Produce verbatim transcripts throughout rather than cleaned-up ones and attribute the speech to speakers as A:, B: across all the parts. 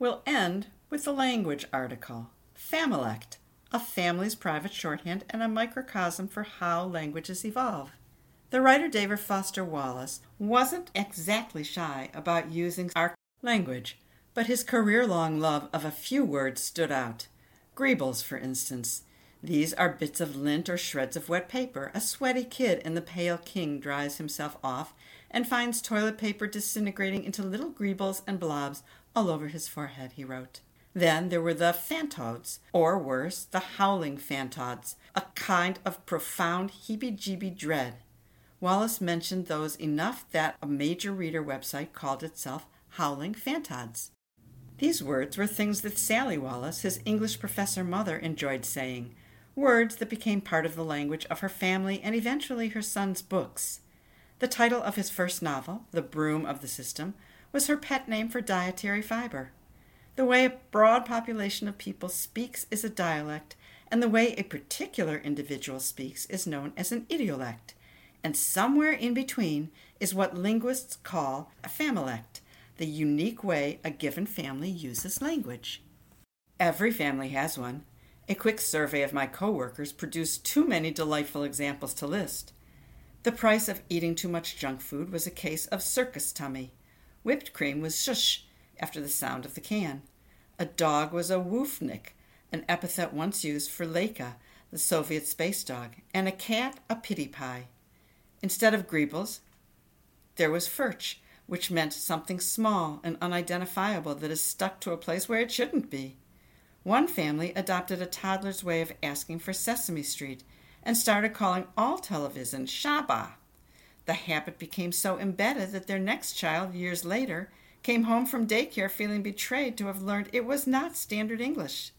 A: We'll end with the language article, Familect, a family's private shorthand and a microcosm for how languages evolve. The writer David Foster Wallace wasn't exactly shy about using our language, but his career-long love of a few words stood out. Greebles, for instance. These are bits of lint or shreds of wet paper. A sweaty kid in The Pale King dries himself off and finds toilet paper disintegrating into little greebles and blobs all over his forehead, he wrote. Then there were the fantods, or worse, the howling fantods, a kind of profound heebie-jeebie dread. Wallace mentioned those enough that a major reader website called itself Howling Fantods. These words were things that Sally Wallace, his English professor mother, enjoyed saying, words that became part of the language of her family and eventually her son's books. The title of his first novel, The Broom of the System, was her pet name for dietary fiber. The way a broad population of people speaks is a dialect, and the way a particular individual speaks is known as an idiolect. And somewhere in between is what linguists call a familect, the unique way a given family uses language. Every family has one. A quick survey of my coworkers produced too many delightful examples to list. The price of eating too much junk food was a case of circus tummy. Whipped cream was shush after the sound of the can. A dog was a woofnik, an epithet once used for Leica, the Soviet space dog, and a cat a pity pie. Instead of greebles, there was furch, which meant something small and unidentifiable that is stuck to a place where it shouldn't be. One family adopted a toddler's way of asking for Sesame Street and started calling all television Shaba. The habit became so embedded that their next child, years later, came home from daycare feeling betrayed to have learned it was not standard English.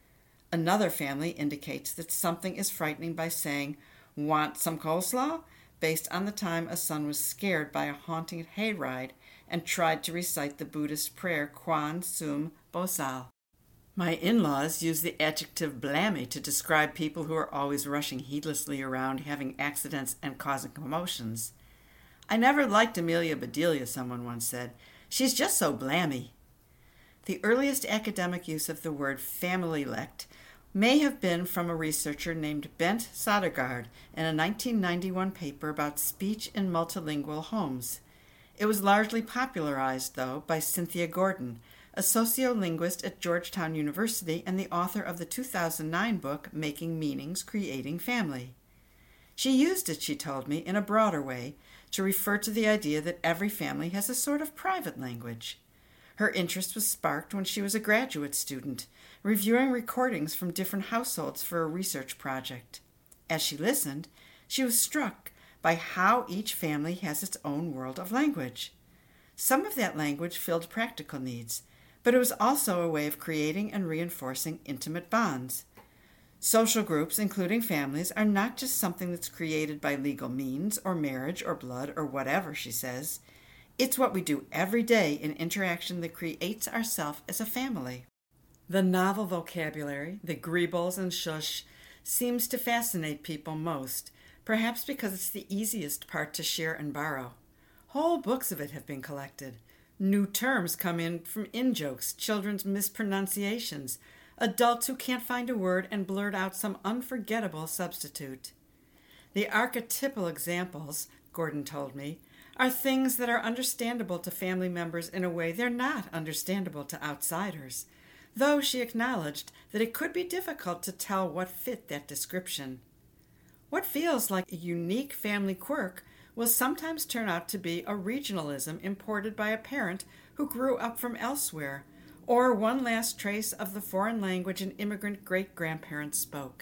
A: Another family indicates that something is frightening by saying, "Want some coleslaw?" based on the time a son was scared by a haunting hayride and tried to recite the Buddhist prayer Quan Sum Bosal. My in-laws use the adjective blammy to describe people who are always rushing heedlessly around, having accidents and causing commotions. "I never liked Amelia Bedelia," someone once said. "She's just so blammy." The earliest academic use of the word familylect may have been from a researcher named Bent Sodergaard in a nineteen ninety-one paper about speech in multilingual homes. It was largely popularized, though, by Cynthia Gordon, a sociolinguist at Georgetown University and the author of the two thousand nine book Making Meanings, Creating Family. She used it, she told me, in a broader way to refer to the idea that every family has a sort of private language. Her interest was sparked when she was a graduate student, reviewing recordings from different households for a research project. As she listened, she was struck by how each family has its own world of language. Some of that language filled practical needs, but it was also a way of creating and reinforcing intimate bonds. Social groups, including families, are not just something that's created by legal means or marriage or blood or whatever, she says. It's what we do every day in interaction that creates ourselves as a family. The novel vocabulary, the greebles and shush, seems to fascinate people most, perhaps because it's the easiest part to share and borrow. Whole books of it have been collected. New terms come in from in-jokes, children's mispronunciations, adults who can't find a word and blurt out some unforgettable substitute. The archetypal examples, Gordon told me, are things that are understandable to family members in a way they're not understandable to outsiders, though she acknowledged that it could be difficult to tell what fit that description. What feels like a unique family quirk will sometimes turn out to be a regionalism imported by a parent who grew up from elsewhere, or one last trace of the foreign language an immigrant great-grandparents spoke.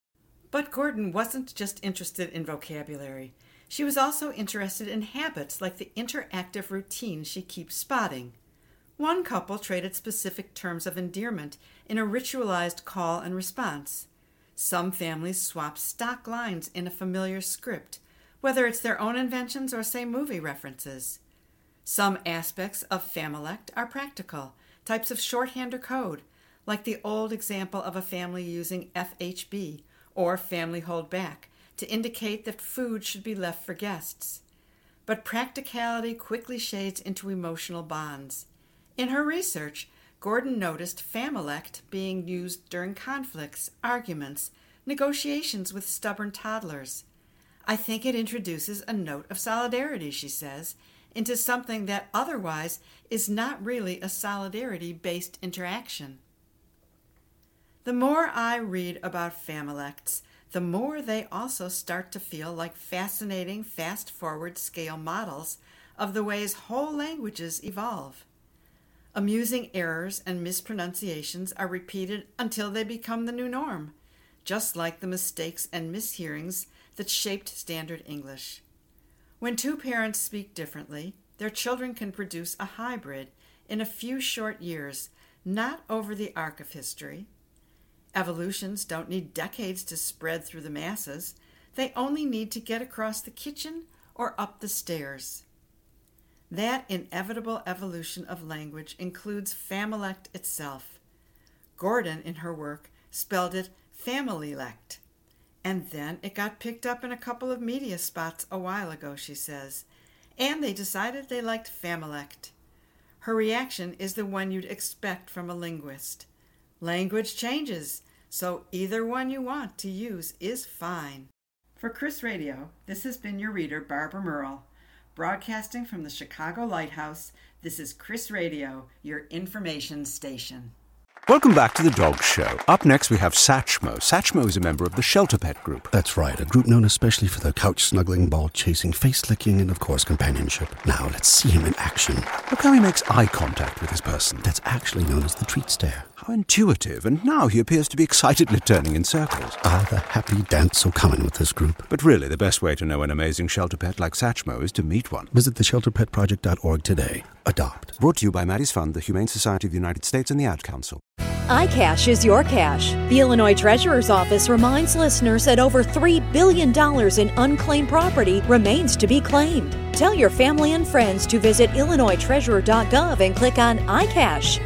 A: But Gordon wasn't just interested in vocabulary. She was also interested in habits like the interactive routine she keeps spotting. One couple traded specific terms of endearment in a ritualized call and response. Some families swap stock lines in a familiar script, whether it's their own inventions or, say, movie references. Some aspects of familect are practical, types of shorthand or code, like the old example of a family using F H B, or family hold back, to indicate that food should be left for guests. But practicality quickly shades into emotional bonds. In her research, Gordon noticed Familect being used during conflicts, arguments, negotiations with stubborn toddlers. I think it introduces a note of solidarity, she says, into something that otherwise is not really a solidarity-based interaction. The more I read about Familects, the more they also start to feel like fascinating fast-forward scale models of the ways whole languages evolve. Amusing errors and mispronunciations are repeated until they become the new norm, just like the mistakes and mishearings that shaped standard English. When two parents speak differently, their children can produce a hybrid in a few short years, not over the arc of history. Evolutions don't need decades to spread through the masses. They only need to get across the kitchen or up the stairs. That inevitable evolution of language includes Familect itself. Gordon, in her work, spelled it Familylect. And then it got picked up in a couple of media spots a while ago, she says. And they decided they liked Familect. Her reaction is the one you'd expect from a linguist. Language changes, so either one you want to use is fine. For Chris Radio, this has been your reader, Barbara Merle. Broadcasting from the Chicago Lighthouse, this is Chris Radio, your information station.
B: Welcome back to The Dog Show. Up next, we have Satchmo. Satchmo is a member of the Shelter Pet Group.
C: That's right, a group known especially for their couch-snuggling, ball-chasing, face-licking, and, of course, companionship. Now, let's see him in action.
B: Look how he makes eye contact with his person.
C: That's actually known as the treat stare.
B: How intuitive, and now he appears to be excitedly turning in circles.
C: Ah, the happy dance so common with this group.
B: But really, the best way to know an amazing shelter pet like Satchmo is to meet one.
C: Visit the shelter pet project dot org today. Adopt.
B: Brought to you by Maddie's Fund, the Humane Society of the United States, and the Ad Council.
D: iCash is your cash. The Illinois Treasurer's Office reminds listeners that over three billion dollars in unclaimed property remains to be claimed. Tell your family and friends to visit illinois treasurer dot gov and click on iCash.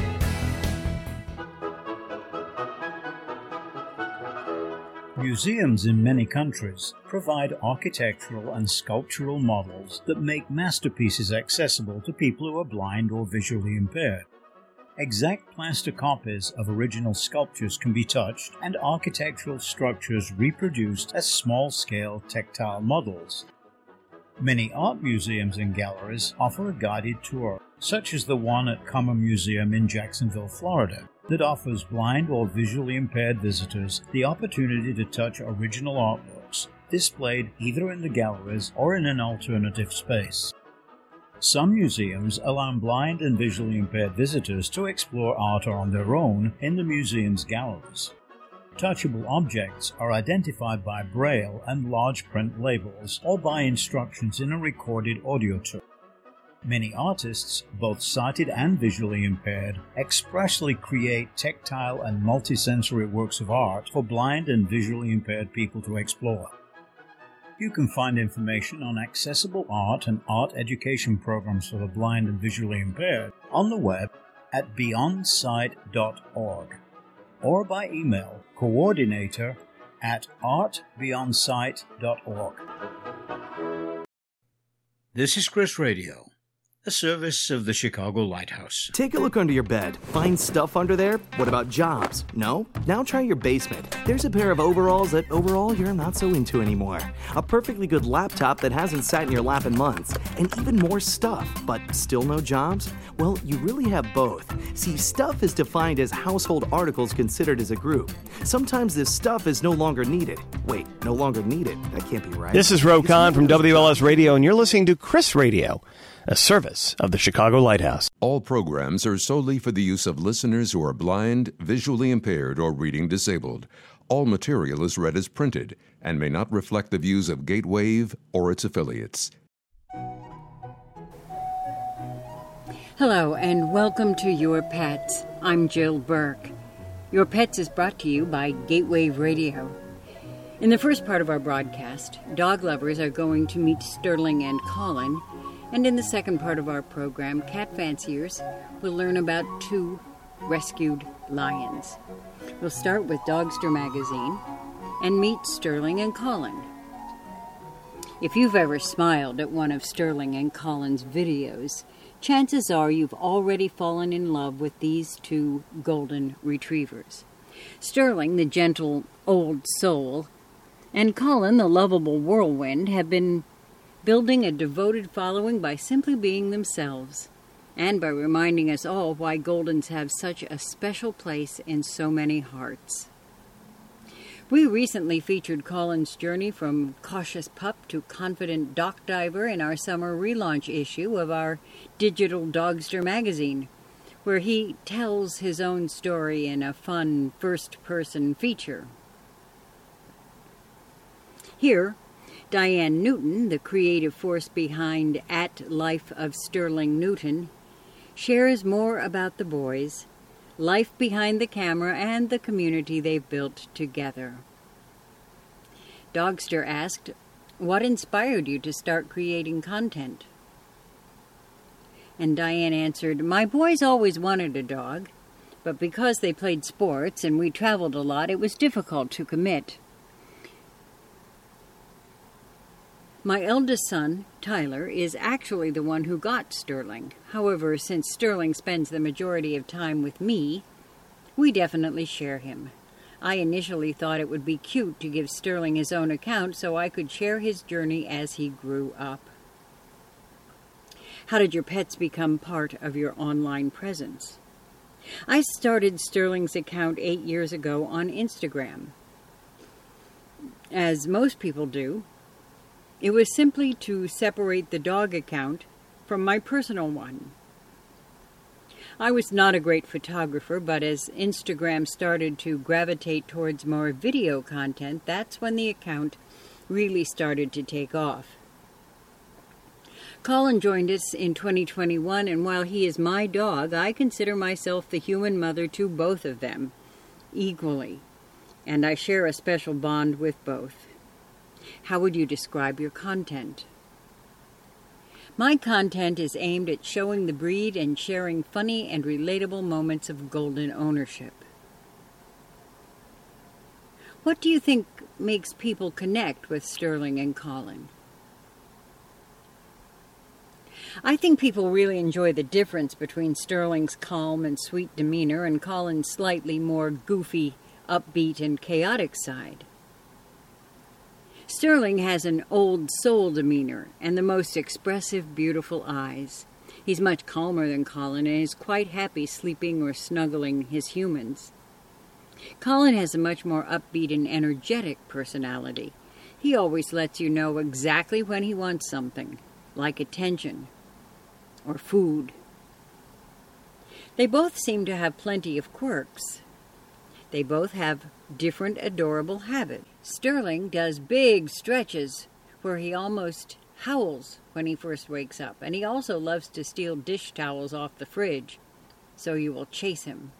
E: Museums in many countries provide architectural and sculptural models that make masterpieces accessible to people who are blind or visually impaired. Exact plaster copies of original sculptures can be touched and architectural structures reproduced as small-scale tactile models. Many art museums and galleries offer a guided tour, such as the one at Common Museum in Jacksonville, Florida, that offers blind or visually impaired visitors the opportunity to touch original artworks displayed either in the galleries or in an alternative space. Some museums allow blind and visually impaired visitors to explore art on their own in the museum's galleries. Touchable objects are identified by braille and large print labels or by instructions in a recorded audio tour. Many artists, both sighted and visually impaired, expressly create tactile and multisensory works of art for blind and visually impaired people to explore. You can find information on accessible art and art education programs for the blind and visually impaired on the web at beyond sight dot org or by email coordinator at art beyond sight dot org. This is Chris Radio, a service of the Chicago Lighthouse.
F: Take a look under your bed. Find stuff under there? What about jobs? No? Now try your basement. There's a pair of overalls that overall you're not so into anymore. A perfectly good laptop that hasn't sat in your lap in months. And even more stuff, but still no jobs? Well, you really have both. See, stuff is defined as household articles considered as a group. Sometimes this stuff is no longer needed. Wait, no longer needed? That can't be right.
G: This is Ro Khan from W L S Radio, and you're listening to Chris Radio, a service of the Chicago Lighthouse.
H: All programs are solely for the use of listeners who are blind, visually impaired, or reading disabled. All material is read as printed and may not reflect the views of Gatewave or its affiliates.
I: Hello, and welcome to Your Pets. I'm Jill Burke. Your Pets is brought to you by Gatewave Radio. In the first part of our broadcast, dog lovers are going to meet Sterling and Colin, and in the second part of our program, cat fanciers will learn about two rescued lions. We'll start with Dogster Magazine and meet Sterling and Colin. If you've ever smiled at one of Sterling and Colin's videos, chances are you've already fallen in love with these two golden retrievers. Sterling, the gentle old soul, and Colin, the lovable whirlwind, have been building a devoted following by simply being themselves, and by reminding us all why Goldens have such a special place in so many hearts. We recently featured Colin's journey from cautious pup to confident dock diver in our summer relaunch issue of our digital Dogster magazine, where he tells his own story in a fun first-person feature. Here, Diane Newton, the creative force behind At Life of Sterling Newton, shares more about the boys, life behind the camera, and the community they've built together. Dogster asked, "What inspired you to start creating content?" And Diane answered, "My boys always wanted a dog, but because they played sports and we traveled a lot, it was difficult to commit. My eldest son, Tyler, is actually the one who got Sterling. However, since Sterling spends the majority of time with me, we definitely share him. I initially thought it would be cute to give Sterling his own account so I could share his journey as he grew up." How did your pets become part of your online presence? I started Sterling's account eight years ago on Instagram. As most people do, it was simply to separate the dog account from my personal one. I was not a great photographer, but as Instagram started to gravitate towards more video content, that's when the account really started to take off. Colin joined us in twenty twenty-one, and while he is my dog, I consider myself the human mother to both of them, equally, and I share a special bond with both. How would you describe your content? My content is aimed at showing the breed and sharing funny and relatable moments of golden ownership. What do you think makes people connect with Sterling and Colin? I think people really enjoy the difference between Sterling's calm and sweet demeanor and Colin's slightly more goofy, upbeat, and chaotic side. Sterling has an old soul demeanor and the most expressive, beautiful eyes. He's much calmer than Colin and is quite happy sleeping or snuggling his humans. Colin has a much more upbeat and energetic personality. He always lets you know exactly when he wants something, like attention or food. They both seem to have plenty of quirks. They both have different adorable habits. Sterling does big stretches where he almost howls when he first wakes up, and he also loves to steal dish towels off the fridge, so you will chase him.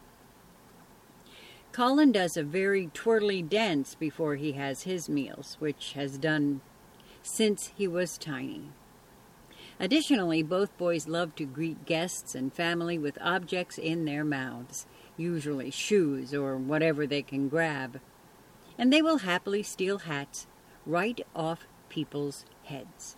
I: Colin does a very twirly dance before he has his meals, which has done since he was tiny. Additionally, both boys love to greet guests and family with objects in their mouths, usually shoes or whatever they can grab, and they will happily steal hats right off people's heads.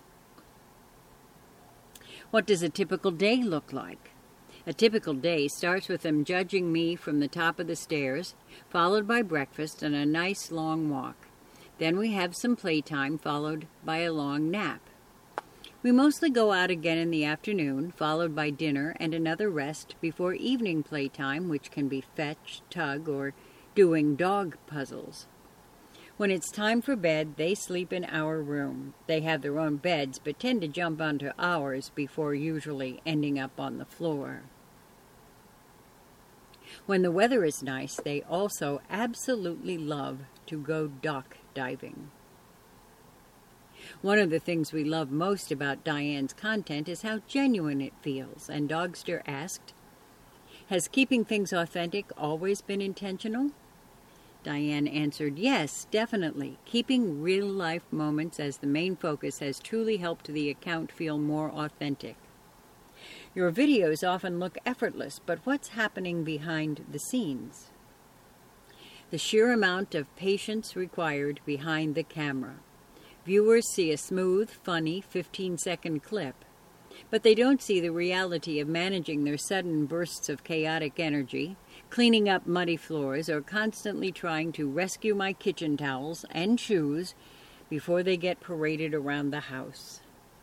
I: What does a typical day look like? A typical day starts with them judging me from the top of the stairs, followed by breakfast and a nice long walk. Then we have some playtime, followed by a long nap. We mostly go out again in the afternoon, followed by dinner and another rest before evening playtime, which can be fetch, tug, or doing dog puzzles. When it's time for bed, they sleep in our room. They have their own beds, but tend to jump onto ours before usually ending up on the floor. When the weather is nice, they also absolutely love to go dock diving. One of the things we love most about Diane's content is how genuine it feels, and Dogster asked, "Has keeping things authentic always been intentional?" Diane answered, "Yes, definitely. Keeping real-life moments as the main focus has truly helped the account feel more authentic. Your videos often look effortless, but what's happening behind the scenes?" The sheer amount of patience required behind the camera. Viewers see a smooth, funny fifteen-second clip, But they don't see the reality of managing their sudden bursts of chaotic energy, cleaning up muddy floors, or constantly trying to rescue my kitchen towels and shoes before they get paraded around the house.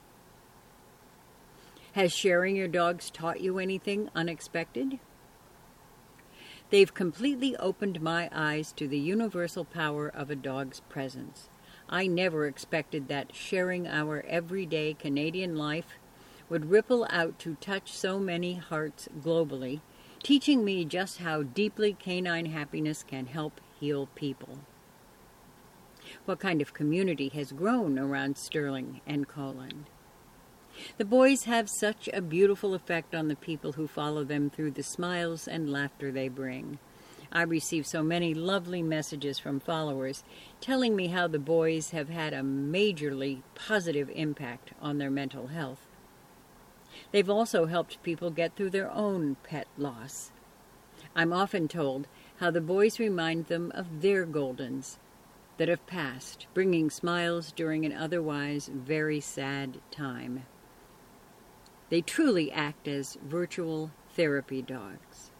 I: Has sharing your dogs taught you anything unexpected? They've completely opened my eyes to the universal power of a dog's presence. I never expected that sharing our everyday Canadian life would ripple out to touch so many hearts globally, teaching me just how deeply canine happiness can help heal people. What kind of community has grown around Sterling and Colin? The boys have such a beautiful effect on the people who follow them through the smiles and laughter they bring. I receive so many lovely messages from followers telling me how the boys have had a majorly positive impact on their mental health. They've also helped people get through their own pet loss. I'm often told how the boys remind them of their Goldens that have passed, bringing smiles during an otherwise very sad time. They truly act as virtual therapy dogs.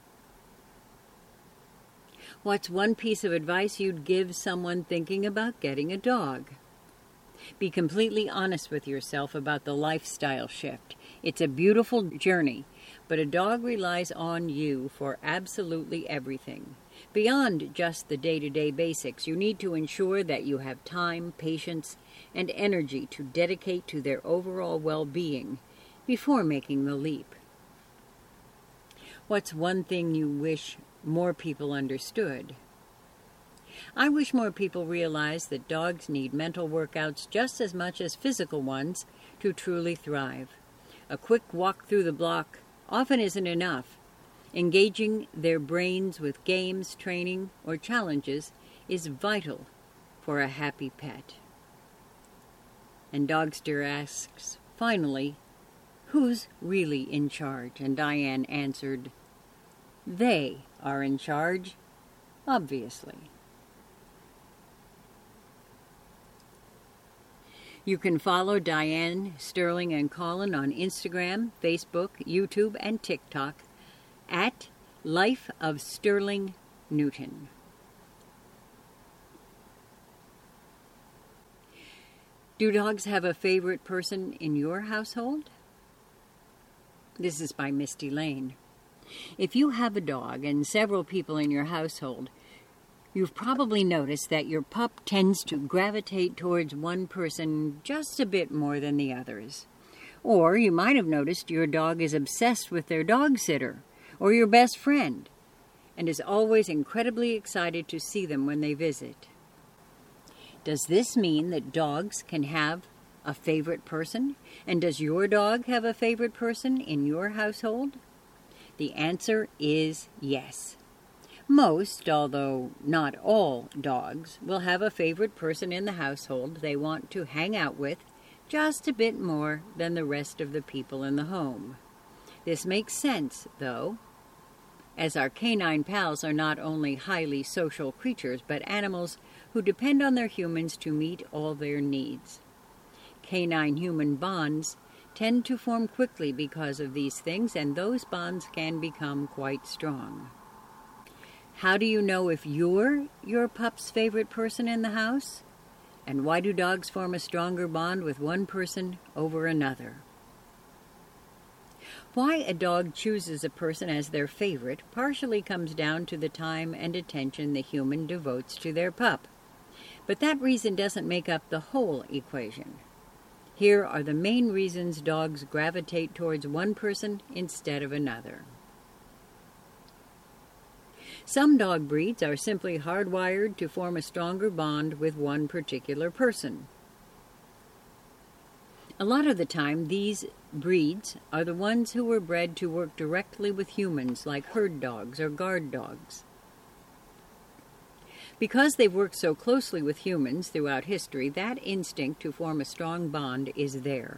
I: What's one piece of advice you'd give someone thinking about getting a dog? Be completely honest with yourself about the lifestyle shift. It's a beautiful journey, but a dog relies on you for absolutely everything. Beyond just the day-to-day basics, you need to ensure that you have time, patience, and energy to dedicate to their overall well-being before making the leap. What's one thing you wish more people understood? I wish more people realize that dogs need mental workouts just as much as physical ones to truly thrive. A quick walk through the block often isn't enough. Engaging their brains with games, training, or challenges is vital for a happy pet. And Dogster asks, finally, who's really in charge? And Diane answered, they are in charge, obviously. You can follow Diane, Sterling, and Colin on Instagram, Facebook, YouTube, and TikTok at Life of Sterling Newton. Do dogs have a favorite person in your household? This is by Misty Lane. If you have a dog and several people in your household, you've probably noticed that your pup tends to gravitate towards one person just a bit more than the others. Or you might have noticed your dog is obsessed with their dog sitter or your best friend and is always incredibly excited to see them when they visit. Does this mean that dogs can have a favorite person? And does your dog have a favorite person in your household? The answer is yes. Most, although not all, dogs will have a favorite person in the household they want to hang out with just a bit more than the rest of the people in the home. This makes sense, though, as our canine pals are not only highly social creatures, but animals who depend on their humans to meet all their needs. Canine-human bonds tend to form quickly because of these things, and those bonds can become quite strong. How do you know if you're your pup's favorite person in the house? And why do dogs form a stronger bond with one person over another? Why a dog chooses a person as their favorite partially comes down to the time and attention the human devotes to their pup. But that reason doesn't make up the whole equation. Here are the main reasons dogs gravitate towards one person instead of another. Some dog breeds are simply hardwired to form a stronger bond with one particular person. A lot of the time, these breeds are the ones who were bred to work directly with humans, like herd dogs or guard dogs. Because they've worked so closely with humans throughout history, that instinct to form a strong bond is there,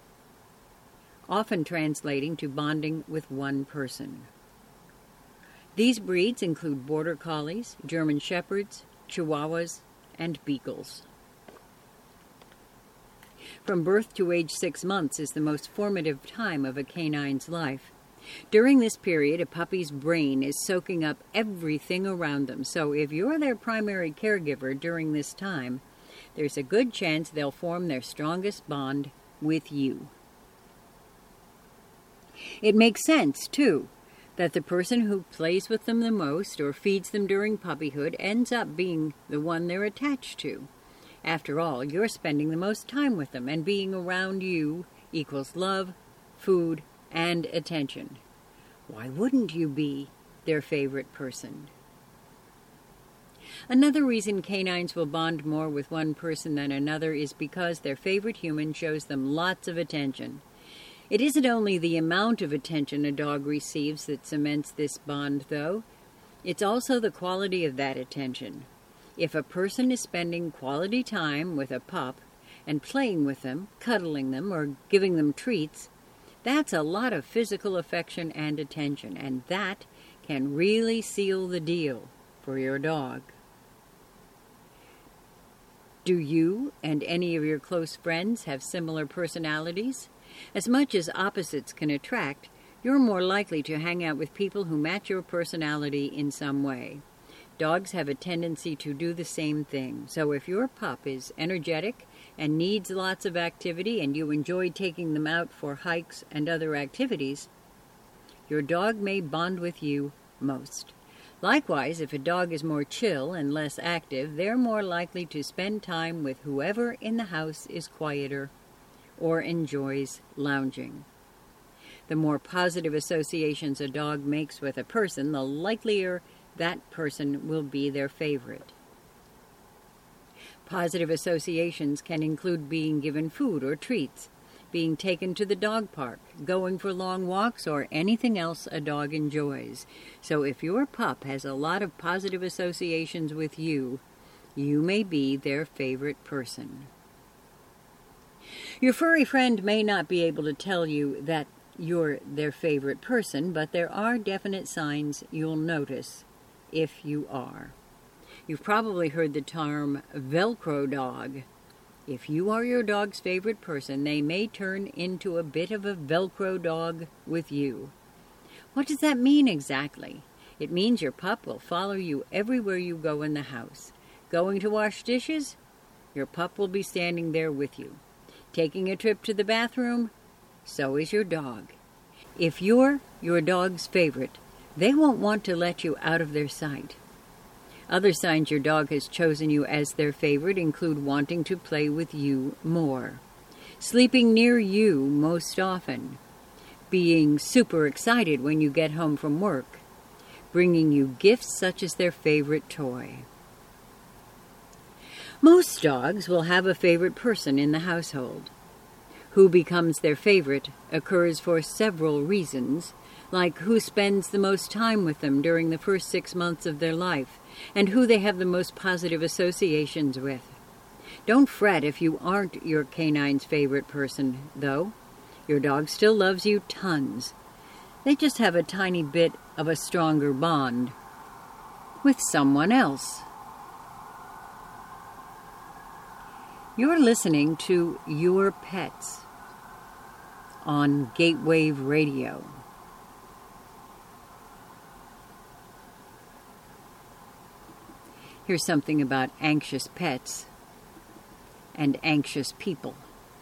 I: often translating to bonding with one person. These breeds include Border Collies, German Shepherds, Chihuahuas, and Beagles. From birth to age six months is the most formative time of a canine's life. During this period, a puppy's brain is soaking up everything around them, so if you're their primary caregiver during this time, there's a good chance they'll form their strongest bond with you. It makes sense, too, that the person who plays with them the most or feeds them during puppyhood ends up being the one they're attached to. After all, you're spending the most time with them, and being around you equals love, food, and attention. Why wouldn't you be their favorite person? Another reason canines will bond more with one person than another is because their favorite human shows them lots of attention. It isn't only the amount of attention a dog receives that cements this bond, though. It's also the quality of that attention. If a person is spending quality time with a pup and playing with them, cuddling them, or giving them treats, that's a lot of physical affection and attention, and that can really seal the deal for your dog. Do you and any of your close friends have similar personalities? As much as opposites can attract, you're more likely to hang out with people who match your personality in some way. Dogs have a tendency to do the same thing, so if your pup is energetic and needs lots of activity and you enjoy taking them out for hikes and other activities, your dog may bond with you most. Likewise, if a dog is more chill and less active, they're more likely to spend time with whoever in the house is quieter or enjoys lounging. The more positive associations a dog makes with a person, the likelier that person will be their favorite. Positive associations can include being given food or treats, being taken to the dog park, going for long walks, or anything else a dog enjoys. So if your pup has a lot of positive associations with you, you may be their favorite person. Your furry friend may not be able to tell you that you're their favorite person, but there are definite signs you'll notice if you are. You've probably heard the term Velcro dog. If you are your dog's favorite person, they may turn into a bit of a Velcro dog with you. What does that mean exactly? It means your pup will follow you everywhere you go in the house. Going to wash dishes? Your pup will be standing there with you. Taking a trip to the bathroom? So is your dog. If you're your dog's favorite, they won't want to let you out of their sight. Other signs your dog has chosen you as their favorite include wanting to play with you more, sleeping near you most often, being super excited when you get home from work, bringing you gifts such as their favorite toy. Most dogs will have a favorite person in the household. Who becomes their favorite occurs for several reasons, like who spends the most time with them during the first six months of their life, and who they have the most positive associations with. Don't fret if you aren't your canine's favorite person, though. Your dog still loves you tons. They just have a tiny bit of a stronger bond with someone else. You're listening to Your Pets on Gatewave Radio. Here's something about anxious pets and anxious people.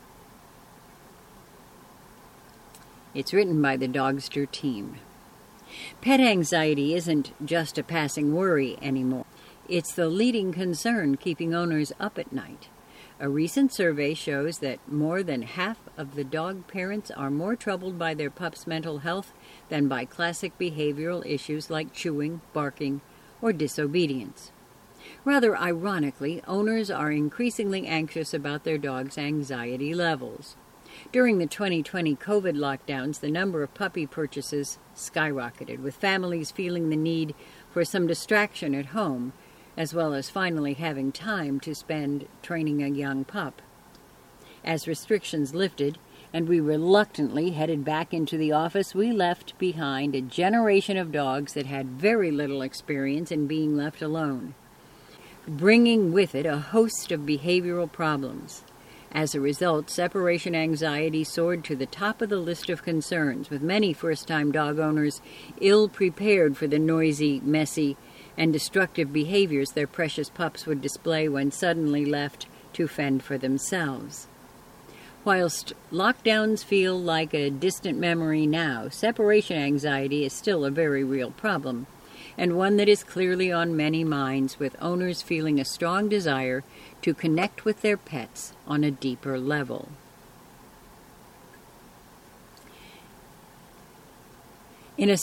I: It's written by the Dogster team. Pet anxiety isn't just a passing worry anymore. It's the leading concern keeping owners up at night. A recent survey shows that more than half of the dog parents are more troubled by their pup's mental health than by classic behavioral issues like chewing, barking, or disobedience. Rather ironically, owners are increasingly anxious about their dog's anxiety levels. During the twenty twenty COVID lockdowns, the number of puppy purchases skyrocketed, with families feeling the need for some distraction at home, as well as finally having time to spend training a young pup. As restrictions lifted and we reluctantly headed back into the office, we left behind a generation of dogs that had very little experience in being left alone, bringing with it a host of behavioral problems. As a result, separation anxiety soared to the top of the list of concerns, with many first-time dog owners ill-prepared for the noisy, messy, and destructive behaviors their precious pups would display when suddenly left to fend for themselves. Whilst lockdowns feel like a distant memory now, separation anxiety is still a very real problem, and one that is clearly on many minds, with owners feeling a strong desire to connect with their pets on a deeper level. In a